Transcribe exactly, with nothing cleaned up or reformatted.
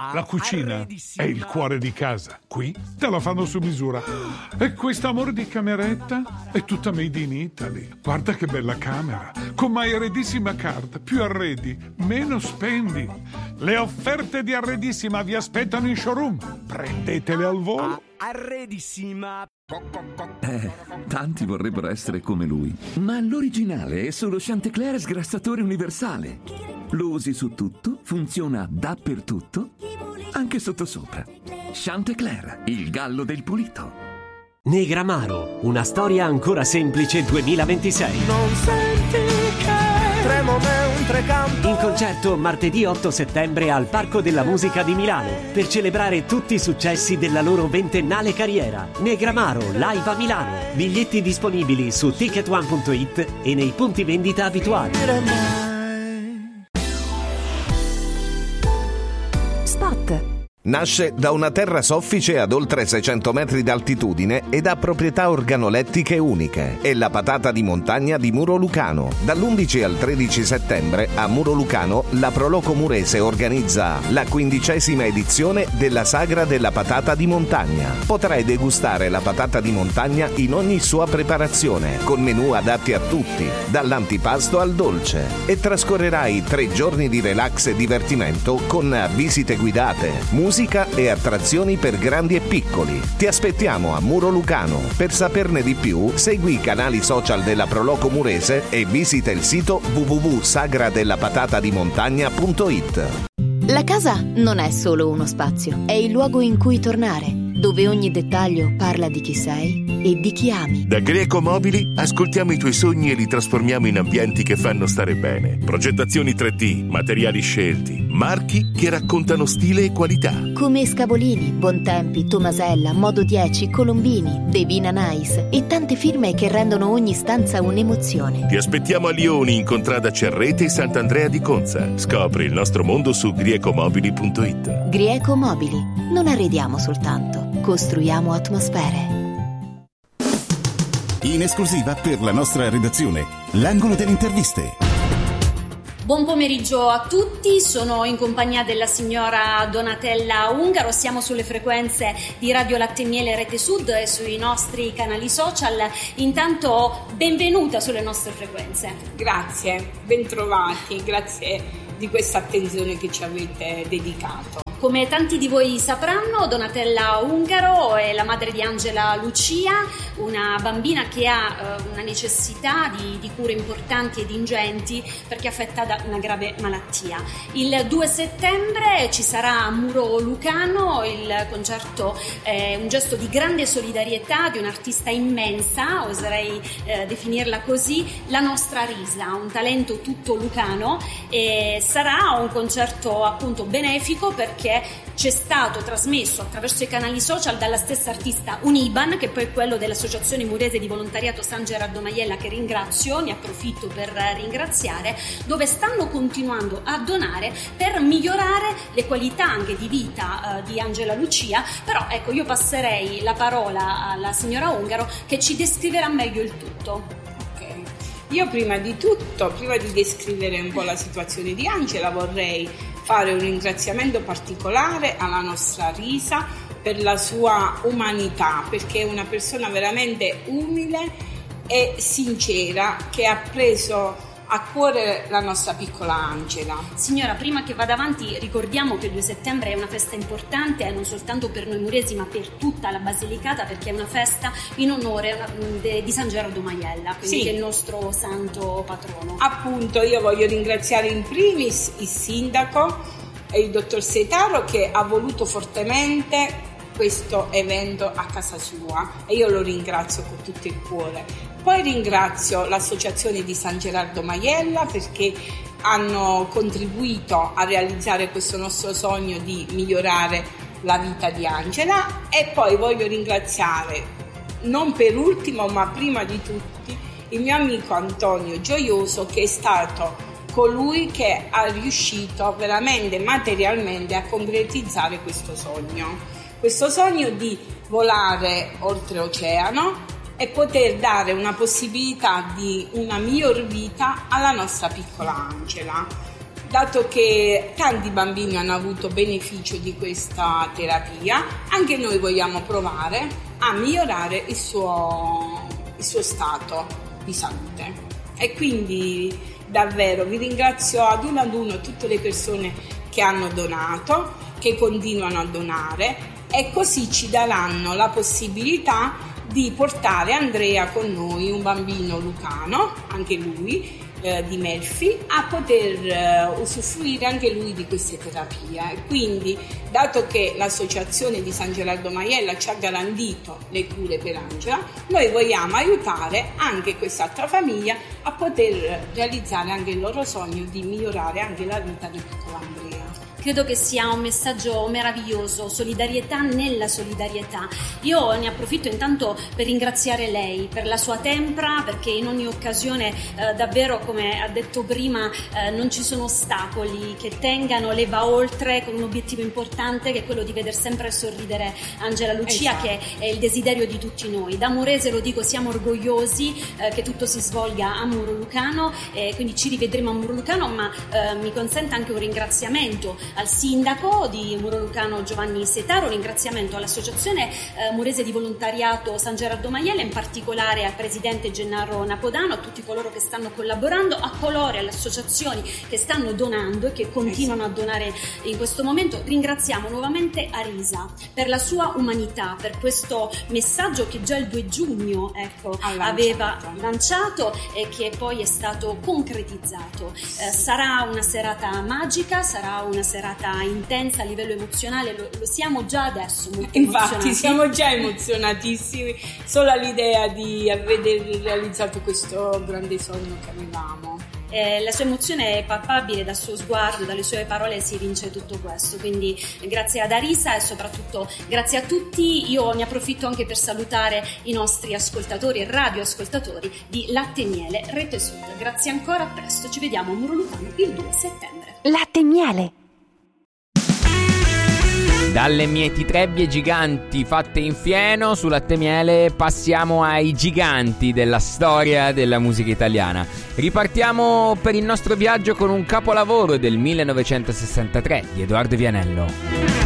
La cucina è il cuore di casa. Qui te la fanno su misura. E questo amore di cameretta è tutta made in Italy. Guarda che bella camera. Con My Arredissima Card. Più arredi, meno spendi. Le offerte di Arredissima vi aspettano in showroom. Prendetele al volo. Arredissima. Eh, tanti vorrebbero essere come lui. Ma l'originale è solo Chantecler sgrassatore universale. Lo usi su tutto, funziona dappertutto, anche sottosopra. Chantecler, il gallo del pulito. Negramaro, una storia ancora semplice duemilaventisei. Non senti che tremo mentre canto. In concerto martedì otto settembre al Parco della Musica di Milano per celebrare tutti i successi della loro ventennale carriera. Negramaro live a Milano. Biglietti disponibili su ticket one punto it e nei punti vendita abituali. Spot. Nasce da una terra soffice ad oltre seicento metri d'altitudine ed ha proprietà organolettiche uniche. È la patata di montagna di Muro Lucano. Dall'undici al tredici settembre a Muro Lucano la Proloco Murese organizza la quindicesima edizione della Sagra della Patata di Montagna. Potrai degustare la patata di montagna in ogni sua preparazione, con menù adatti a tutti, dall'antipasto al dolce. E trascorrerai tre giorni di relax e divertimento con visite guidate, musica e attrazioni per grandi e piccoli. Ti aspettiamo a Muro Lucano. Per saperne di più, segui i canali social della Proloco Murese e visita il sito w w w punto sagra della patata di montagna punto it. La casa non è solo uno spazio, è il luogo in cui tornare, dove ogni dettaglio parla di chi sei e di chi ami. Da Greco Mobili ascoltiamo i tuoi sogni e li trasformiamo in ambienti che fanno stare bene. Progettazioni tre D, materiali scelti, marchi che raccontano stile e qualità. Come Scavolini, Bontempi, Tomasella, Modo dieci, Colombini, Devina Nice e tante firme che rendono ogni stanza un'emozione. Ti aspettiamo a Lioni in contrada Cerrete e Sant'Andrea di Conza. Scopri il nostro mondo su griecomobili punto it. Grieco Mobili. Non arrediamo soltanto, costruiamo atmosfere. In esclusiva per la nostra redazione, l'angolo delle interviste. Buon pomeriggio a tutti, sono in compagnia della signora Donatella Ungaro, siamo sulle frequenze di Radio Latte e Miele Rete Sud e sui nostri canali social. Intanto benvenuta sulle nostre frequenze. Grazie, bentrovati, grazie di questa attenzione che ci avete dedicato. Come tanti di voi sapranno, Donatella Ungaro è la madre di Angela Lucia, una bambina che ha eh, una necessità di, di cure importanti ed ingenti perché è affetta da una grave malattia. Il due settembre ci sarà a Muro Lucano il concerto, eh, un gesto di grande solidarietà di un'artista immensa, oserei eh, definirla così, la nostra Risa, un talento tutto lucano, e sarà un concerto appunto benefico perché c'è stato trasmesso attraverso i canali social dalla stessa artista un I B A N, che poi è quello dell'Associazione Murese di Volontariato San Gerardo Maiella, che ringrazio, ne approfitto per ringraziare, dove stanno continuando a donare per migliorare le qualità anche di vita uh, di Angela Lucia. Però ecco, io passerei la parola alla signora Ungaro che ci descriverà meglio il tutto. Okay. Io prima di tutto, prima di descrivere un po' la situazione di Angela, vorrei fare un ringraziamento particolare alla nostra Risa per la sua umanità, perché è una persona veramente umile e sincera che ha preso a cuore la nostra piccola Angela. Signora, prima che vada avanti, ricordiamo che il due settembre è una festa importante, non soltanto per noi muresi ma per tutta la Basilicata, perché è una festa in onore di San Gerardo Maiella, quindi sì, che è il nostro santo patrono. Appunto, io voglio ringraziare in primis il sindaco e il dottor Setaro, che ha voluto fortemente questo evento a casa sua, e io lo ringrazio con tutto il cuore. Poi ringrazio l'associazione di San Gerardo Maiella perché hanno contribuito a realizzare questo nostro sogno di migliorare la vita di Angela, e poi voglio ringraziare non per ultimo ma prima di tutti il mio amico Antonio Gioioso, che è stato colui che ha riuscito veramente materialmente a concretizzare questo sogno. Questo sogno di volare oltreoceano e poter dare una possibilità di una miglior vita alla nostra piccola Angela. dato che tanti bambini hanno avuto beneficio di questa terapia, anche noi vogliamo provare a migliorare il suo, il suo stato di salute. E quindi davvero vi ringrazio ad uno ad uno tutte le persone che hanno donato, che continuano a donare, e così ci daranno la possibilità di portare Andrea con noi, un bambino lucano, anche lui, eh, di Melfi, a poter eh, usufruire anche lui di queste terapie. E quindi, dato che l'associazione di San Gerardo Majella ci ha garantito le cure per Angela, noi vogliamo aiutare anche quest'altra famiglia a poter realizzare anche il loro sogno di migliorare anche la vita del piccolo Andrea. Credo che sia un messaggio meraviglioso, solidarietà nella solidarietà. Io ne approfitto intanto per ringraziare lei per la sua tempra, perché in ogni occasione eh, davvero, come ha detto prima, eh, non ci sono ostacoli che tengano, lei va oltre con un obiettivo importante, che è quello di veder sempre sorridere Angela Lucia, esatto, che è il desiderio di tutti noi. Da Morese, lo dico, siamo orgogliosi eh, che tutto si svolga a Muro Lucano, eh, quindi ci rivedremo a Muro Lucano, ma eh, mi consente anche un ringraziamento al sindaco di Muro Lucano Giovanni Setaro, un ringraziamento all'associazione eh, Morese di Volontariato San Gerardo Majella, in particolare al presidente Gennaro Napodano, a tutti coloro che stanno collaborando, a coloro e alle associazioni che stanno donando e che continuano a donare in questo momento. Ringraziamo nuovamente Arisa per la sua umanità, per questo messaggio che già il due giugno ecco, aveva lanciato e che poi è stato concretizzato. Eh, sarà una serata magica, sarà una serata intensa a livello emozionale, lo, lo siamo già adesso molto infatti emozionati. Siamo già emozionatissimi solo all'idea di aver realizzato questo grande sogno che avevamo. Eh, la sua emozione è palpabile, dal suo sguardo, dalle sue parole si vince tutto questo, quindi grazie ad Arisa e soprattutto grazie a tutti. Io ne approfitto anche per salutare i nostri ascoltatori e radioascoltatori di Latte e Miele Rete Sud. Grazie ancora, a presto, ci vediamo a Muro Lucano il due settembre. Latte e Miele. Dalle mieti trebbie giganti fatte in fieno su Latte e Miele passiamo ai giganti della storia della musica italiana. Ripartiamo per il nostro viaggio con un capolavoro del millenovecentosessantatré di Edoardo Vianello.